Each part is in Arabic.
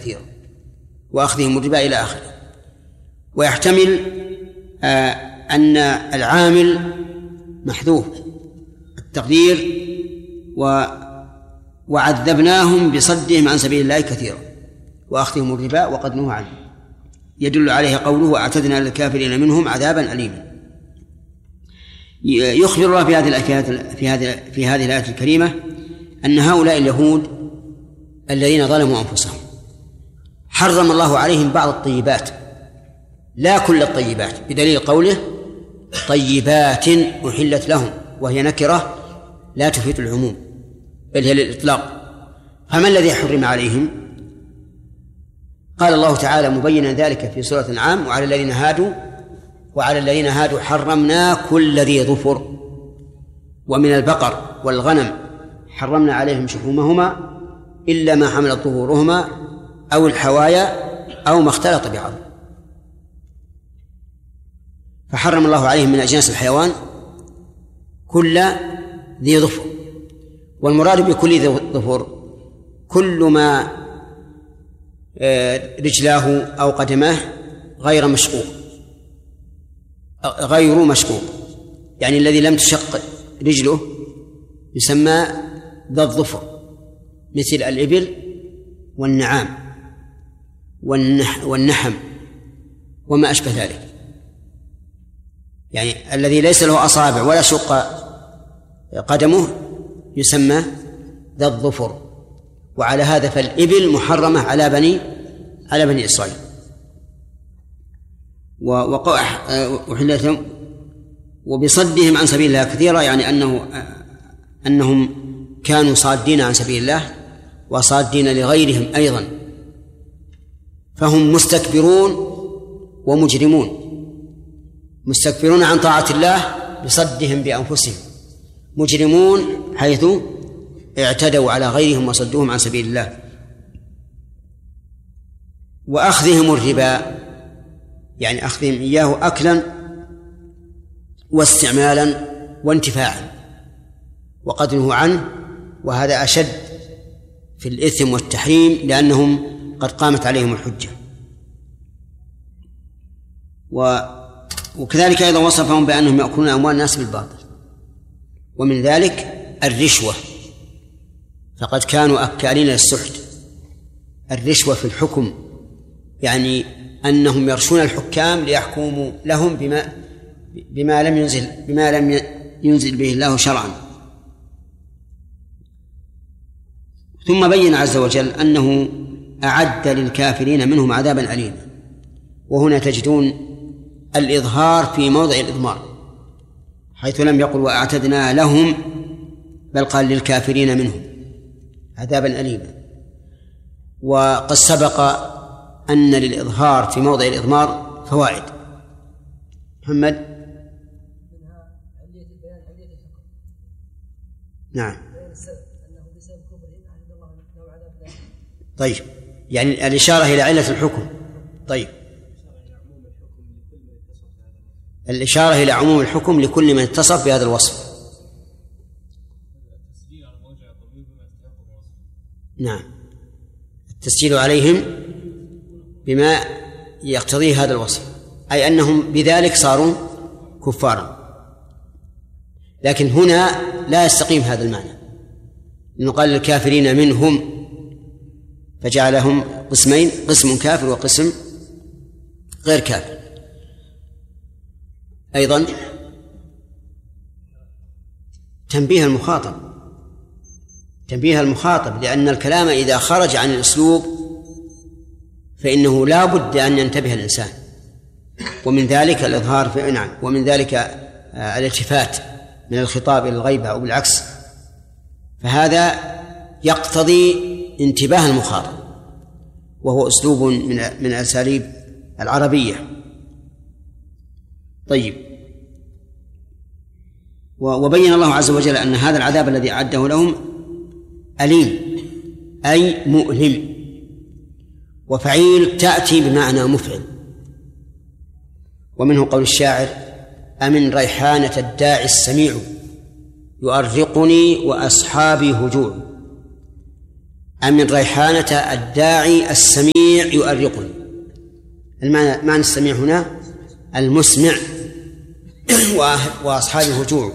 كثيرا وأخذهم الربا إلى آخره. ويحتمل أن العامل محذوف التقدير وعذبناهم بصدهم عن سبيل الله كثيرا وأخذهم الربا وقد نهوا عنه، يدل عليه قوله وأعتدنا للكافرين منهم عذابا أليما. يخبر الله في هذه الآية الكريمة أن هؤلاء اليهود الذين ظلموا أنفسهم حرم الله عليهم بعض الطيبات، لا كل الطيبات، بدليل قوله طيبات أحلت لهم، وهي نكرة لا تفيد العموم بل هي للإطلاق. فما الذي حرم عليهم؟ قال الله تعالى مبينا ذلك في سورة الأنعام وعلى الذين هادوا حرمنا كل ذي ظفر، ومن البقر والغنم حرمنا عليهم شحومهما إلا ما حملت ظهورهما أو الحوايا أو ما اختلط بعظم. فحرم الله عليهم من أجناس الحيوان كل ذي ظفر، والمراد بكل ذي ظفر كل ما رجلاه أو قدماه غير مشقوق، يعني الذي لم تشق رجله يسمى ذا الظفر، مثل الإبل والنعام والنحم وما أشبه ذلك، يعني الذي ليس له أصابع ولا شق قدمه يسمى ذا الظفر. وعلى هذا فالإبل محرمة على بني إسرائيل. وحلتهم وبصدهم عن سبيل الله كثيرا، يعني أنهم كانوا صادين عن سبيل الله وصادين لغيرهم أيضا، فهم مستكبرون ومجرمون، مستكبرون عن طاعة الله بصدهم بأنفسهم، مجرمون حيث اعتدوا على غيرهم وصدوهم عن سبيل الله. وأخذهم الربا يعني أخذهم إياه أكلا واستعمالا وانتفاعا، وقد نهوا عنه، وهذا أشد في الإثم والتحريم لأنهم قد قامت عليهم الحجة. وكذلك أيضا وصفهم بأنهم يأكلون أموال الناس بالباطل، ومن ذلك الرشوة، فقد كانوا أكالين للسحت. الرشوة في الحكم يعني أنهم يرشون الحكام ليحكموا لهم بما لم ينزل به الله شرعا. ثم بين عز وجل أنه أعد للكافرين منهم عذابا أليما، وهنا تجدون الإظهار في موضع الإضمار، حيث لم يقل وأعتدنا لهم بل قال للكافرين منهم عذابا أليما. وقد سبق أن للإظهار في موضع الإضمار فوائد. محمد. نعم. طيب، يعني الإشارة إلى علة الحكم. طيب، الإشارة إلى عموم الحكم لكل من اتصف بهذا الوصف. نعم، التسجيل عليهم بما يقتضيه هذا الوصف، أي أنهم بذلك صاروا كفارا. لكن هنا لا يستقيم هذا المعنى، إنه قال للكافرين منهم فجعلهم قسمين، قسم كافر وقسم غير كافر. أيضا تنبيه المخاطب، لأن الكلام إذا خرج عن الأسلوب فإنه لا بد أن ينتبه الإنسان، ومن ذلك الإظهار في نعم، ومن ذلك الالتفات من الخطاب إلى الغيبة أو بالعكس، فهذا يقتضي انتباه المخاطب، وهو أسلوب من أساليب العربية. طيب، وبين الله عز وجل أن هذا العذاب الذي أعده لهم أليم أي مؤلم، وفعيل تأتي بمعنى مفعل. ومنه قول الشاعر أمن ريحانة الداعي السميع يؤرقني وأصحابي هجوع. من ريحانة الداعي السميع يؤرقني. معنى السميع هنا المسمع وأصحابه جوع.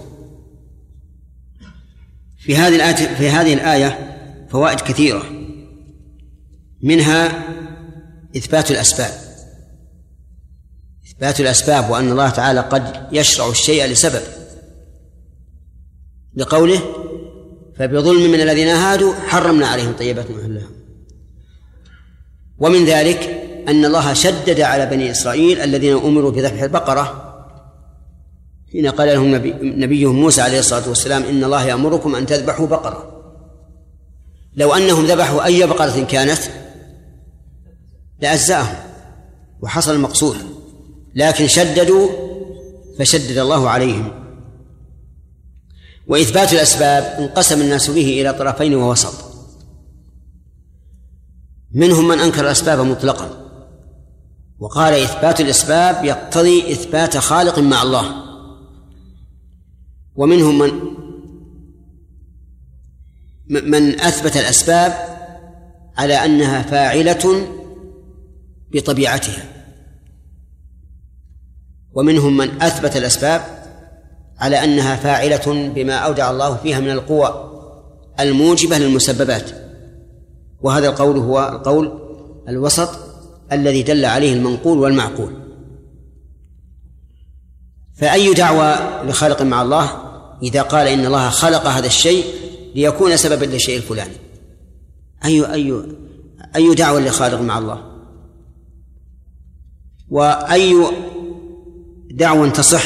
في هذه الآية فوائد كثيرة، منها إثبات الأسباب وأن الله تعالى قد يشرع الشيء لسبب، لقوله فبظلم من الذين هادوا حرمنا عليهم طيبات محلها. ومن ذلك أن الله شدد على بني إسرائيل الذين أمروا بذبح البقرة حين قال لهم نبيهم موسى عليه الصلاة والسلام إن الله يأمركم أن تذبحوا بقرة. لو أنهم ذبحوا أي بقرة كانت لأجزاهم وحصل المقصود، لكن شددوا فشدد الله عليهم. وإثبات الأسباب انقسم الناس به إلى طرفين ووسط، منهم من أنكر الأسباب مطلقا وقال إثبات الأسباب يقتضي إثبات خالق مع الله، ومنهم من أثبت الأسباب على أنها فاعلة بطبيعتها، ومنهم من أثبت الأسباب على أنها فاعلة بما أودع الله فيها من القوى الموجبة للمسببات. وهذا القول هو القول الوسط الذي دل عليه المنقول والمعقول. فأي دعوة لخالق مع الله إذا قال إن الله خلق هذا الشيء ليكون سببا للشيء الفلاني، أي دعوة لخالق مع الله؟ وأي دعوة تصح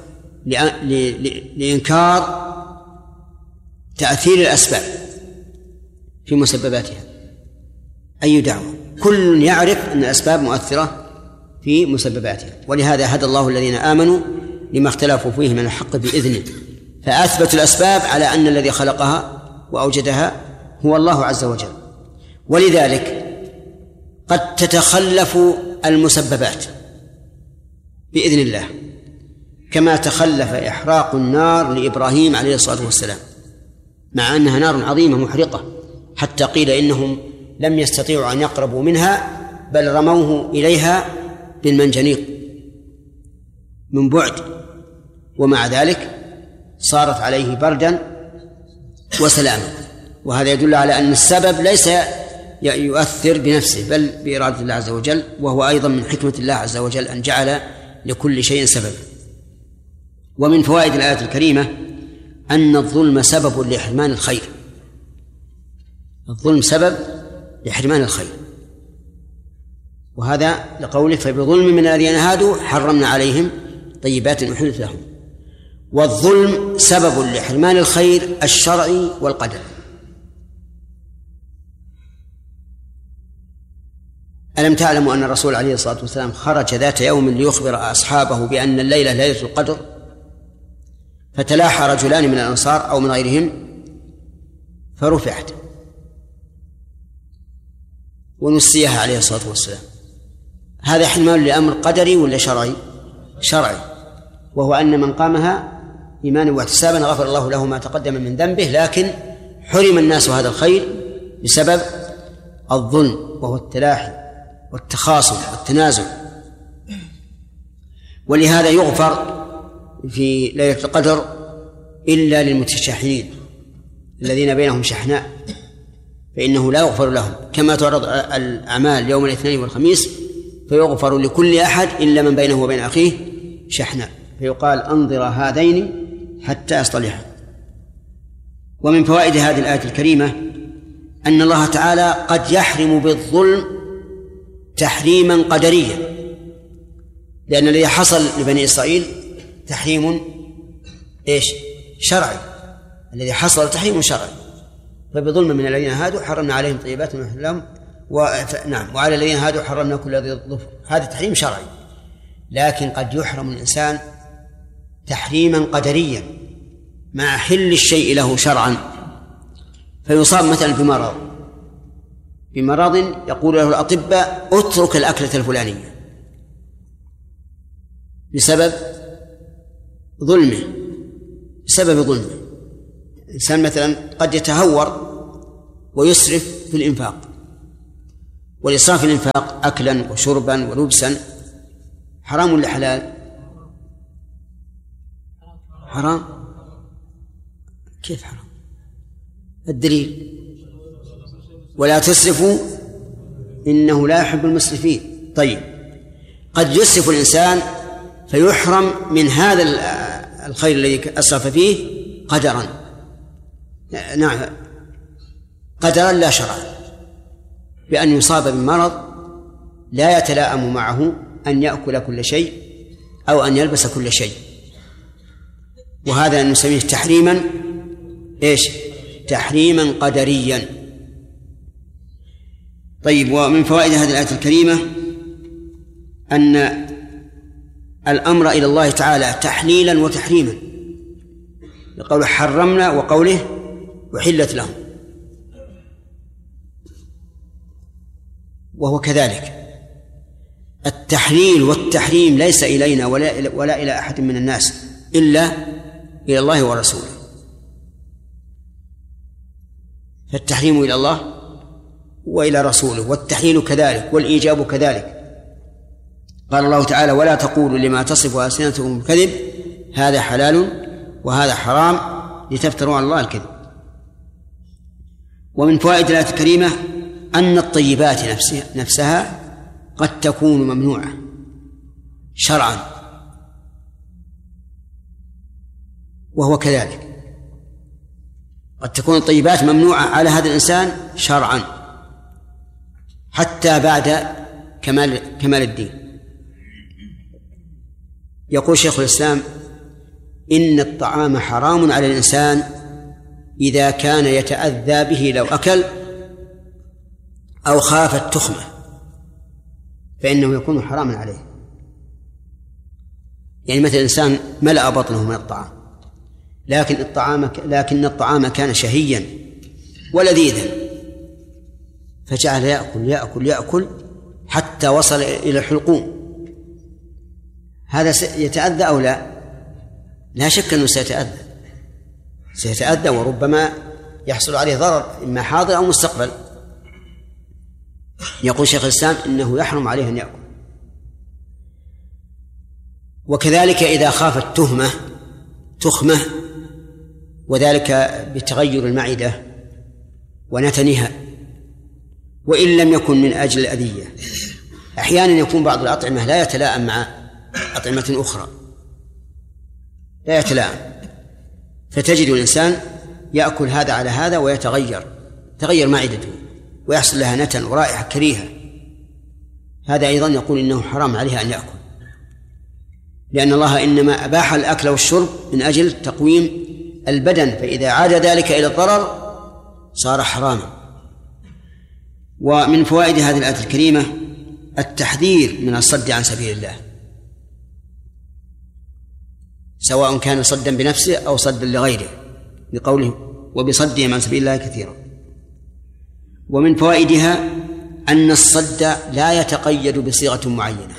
لإنكار تأثير الأسباب في مسبباتها؟ أي دعوة؟ كل يعرف أن الأسباب مؤثرة في مسبباتها، ولهذا هدى الله الذين آمنوا لما اختلفوا فيه من الحق بإذنه، فأثبت الأسباب على أن الذي خلقها وأوجدها هو الله عز وجل. ولذلك قد تتخلف المسببات بإذن الله، كما تخلف إحراق النار لإبراهيم عليه الصلاة والسلام، مع أنها نار عظيمة محرقة، حتى قيل إنهم لم يستطيعوا أن يقربوا منها بل رموه إليها بالمنجنيق من بعد، ومع ذلك صارت عليه بردا وسلاما. وهذا يدل على أن السبب ليس يؤثر بنفسه بل بإرادة الله عز وجل، وهو أيضا من حكمة الله عز وجل أن جعل لكل شيء سببا. ومن فوائد الآية الكريمة أن الظلم سبب لحرمان الخير، الظلم سبب لحرمان الخير، وهذا لقوله فبظلم من الذين هادوا حرمنا عليهم طيبات أحلت لهم. والظلم سبب لحرمان الخير الشرعي والقدر. ألم تعلموا أن الرسول عليه الصلاة والسلام خرج ذات يوم ليخبر أصحابه بأن الليلة ليلة القدر، فتلاحى رجلان من الأنصار أو من غيرهم فرفعت ونسيها عليه الصلاة والسلام. هذا حمال لأمر قدري ولا شرعي؟ شرعي، وهو أن من قامها إيمانا واحتسابا غفر الله له ما تقدم من ذنبه، لكن حرم الناس هذا الخير بسبب الظلم، وهو التلاحي والتخاصم والتنازل. ولهذا يغفر في ليلة القدر إلا للمتشاحنين الذين بينهم شحناء، فإنه لا يغفر لهم، كما تعرض الأعمال يوم الاثنين والخميس فيغفر لكل أحد إلا من بينه وبين أخيه شحناء، فيقال أنظر هذين حتى يصطلحا. ومن فوائد هذه الآية الكريمة أن الله تعالى قد يحرم بالظلم تحريما قدريا، لأن الذي حصل لبني إسرائيل تحريم شرعي، الذي حصل تحريم شرعي. فبظلم من الذين هادوا حرمنا عليهم طيبات أحلت لهم وعلى الذين هادوا حرمنا كل ذي ظفر. هذا تحريم شرعي، لكن قد يحرم الإنسان تحريما قدريا مع حل الشيء له شرعا، فيصاب مثلا بمرض يقول له الأطباء اترك الأكلة الفلانية بسبب ظلمه. إنسان مثلا قد يتهور ويسرف في الإنفاق. والإسراف في الإنفاق أكلا وشربا ولبسا حرام ولا حلال؟ حرام. كيف حرام؟ الدليل: ولا تسرفوا إنه لا يحب المسرفين. طيب، قد يسرف الإنسان فيحرم من هذا الخير الذي أسرف فيه قدرا، نعم، قدرا لا شرعا، بأن يصاب بمرض لا يتلائم معه أن يأكل كل شيء أو أن يلبس كل شيء، وهذا نسميه تحريما تحريما قدريا. طيب، ومن فوائد هذه الآية الكريمة أن الأمر إلى الله تعالى تحليلا وتحريما، لقوله حرمنا وقوله وحلت لهم، وهو كذلك. التحليل والتحريم ليس إلينا ولا إلى أحد من الناس إلا إلى الله ورسوله، فالتحريم إلى الله وإلى رسوله، والتحليل كذلك، والإيجاب كذلك. قال الله تعالى: ولا تقولوا لما تصف ألسنتكم الكذب هذا حلال وهذا حرام لتفتروا على الله الكذب. ومن فوائد الآية الكريمة أن الطيبات نفسها قد تكون ممنوعة شرعا، وهو كذلك، قد تكون الطيبات ممنوعة على هذا الإنسان شرعا حتى بعد كمال الدين. يقول شيخ الإسلام: إن الطعام حرام على الإنسان إذا كان يتأذى به لو أكل أو خاف التخمة، فإنه يكون حراما عليه. يعني مثل إنسان ملأ بطنه من الطعام، لكن الطعام كان شهيا ولذيذا، فجعل يأكل حتى وصل إلى الحلقوم، هذا يتأذى أو لا؟ لا شك أنه سيتأذى وربما يحصل عليه ضرر إما حاضر أو مستقبل. يقول شيخ الإسلام: إنه يحرم عليه أن يأكل. وكذلك إذا خاف تخمة، وذلك بتغير المعدة ونتنها، وإن لم يكن من أجل الأذية. أحيانا يكون بعض الأطعمة لا يتلائم مع أطعمة أخرى، لا يتلائم، فتجد الإنسان يأكل هذا على هذا ويتغير معدته ويحصل لها نتن ورائحة كريهة. هذا أيضا يقول إنه حرام عليها أن يأكل، لأن الله إنما أباح الأكل والشرب من أجل تقويم البدن، فإذا عاد ذلك إلى الضرر صار حراما. ومن فوائد هذه الآية الكريمة التحذير من الصد عن سبيل الله، سواء كان صدا بنفسه أو صدا لغيره، لقوله: وبصدهم عن سبيل الله كثيرا. ومن فوائدها أن الصد لا يتقيد بصيغة معينة،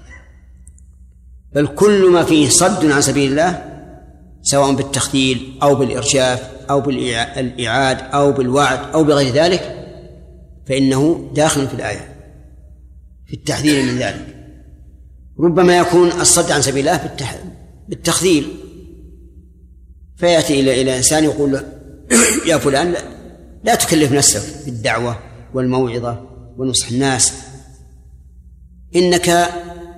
بل كل ما فيه صد عن سبيل الله سواء بالتخذيل أو بالإرجاف أو بالإعاد أو بالوعد أو بغير ذلك فإنه داخل في الآية في التحذير من ذلك. ربما يكون الصد عن سبيل الله بالتخذيل، فيأتي إلى إنسان يقول له: يا فلان لا تكلف نفسك بالدعوة والموعظة ونصح الناس، إنك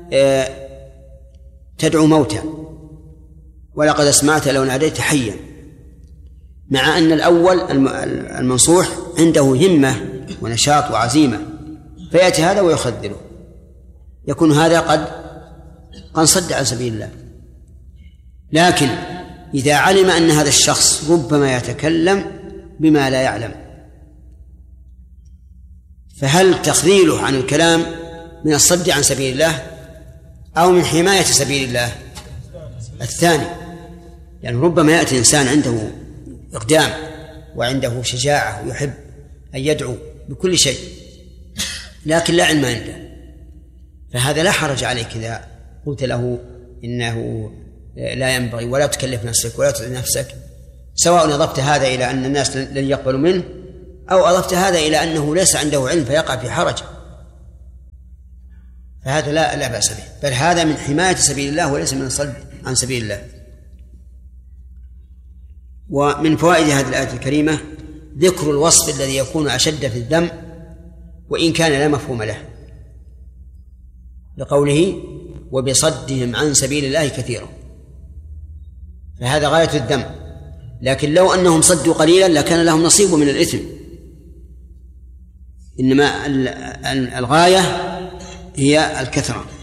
تدعو موتى ولقد أسمعت لو ناديت حيا، مع أن الأول المنصوح عنده همة ونشاط وعزيمة، فيأتي هذا ويخذله، يكون هذا قد صد عن سبيل الله. لكن إذا علم أن هذا الشخص ربما يتكلم بما لا يعلم، فهل تخذيله عن الكلام من الصد عن سبيل الله أو من حماية سبيل الله؟ الثاني، يعني ربما يأتي إنسان عنده إقدام وعنده شجاعة ويحب أن يدعو بكل شيء لكن لا علم عنده، فهذا لا حرج عليك إذا قلت له إنه لا ينبغي ولا تكلف نفسك ولا تتعب نفسك، سواء نظرت هذا إلى أن الناس لن يقبلوا منه أو أضفت هذا إلى أنه ليس عنده علم فيقع في حرج، فهذا لا بأس به، بل هذا من حماية سبيل الله وليس من الصد عن سبيل الله. ومن فوائد هذه الآية الكريمة ذكر الوصف الذي يكون أشد في الذم وإن كان لا مفهوم له، لقوله وبصدهم عن سبيل الله كثيرا، فهذا غاية الذم. لكن لو أنهم صدوا قليلا لكان لهم نصيب من الإثم، إنما الغاية هي الكثرة.